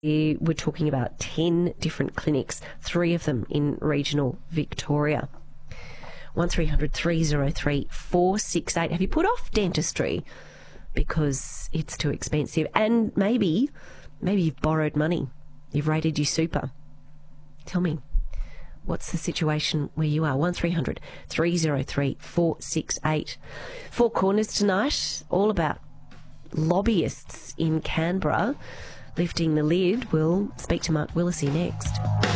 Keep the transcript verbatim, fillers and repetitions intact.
We're talking about ten different clinics, three of them in regional Victoria. one three hundred three oh three four six eight. Have you put off dentistry because it's too expensive? And maybe, maybe you've borrowed money. You've raided your super. Tell me, what's the situation where you are? one three hundred three oh three four six eight. Four Corners tonight, all about lobbyists in Canberra lifting the lid. We'll speak to Mark Willesee next.